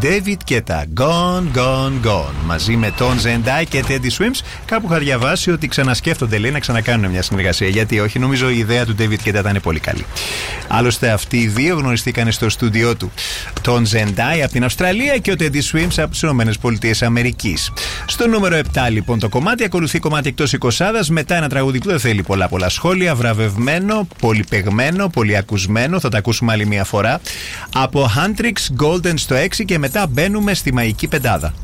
David Guetta, Gone, Gone, Gone. Μαζί με τον Zendaya και Teddy Swims. Κάπου είχα διαβάσει ότι ξανασκέφτονται, λέει, να ξανακάνουν μια συνεργασία. Γιατί όχι, νομίζω η ιδέα του David Guetta ήταν πολύ καλή. Άλλωστε, αυτοί οι δύο γνωριστήκαν στο στούντιό του. Τον Zendaya από την Αυστραλία και ο Teddy Swims από τις ΗΠΑ. Στο νούμερο 7, λοιπόν, το κομμάτι ακολουθεί κομμάτι εκτός 20, μετά ένα τραγούδι που δεν θέλει πολλά σχόλια. Βραβευμένο, πολυπαιγμένο, πολυακουσμένο. Θα τα ακούσουμε άλλη μια φορά. Από Huntrix Golden στο 6 και μετά μπαίνουμε στη μαγική πεντάδα.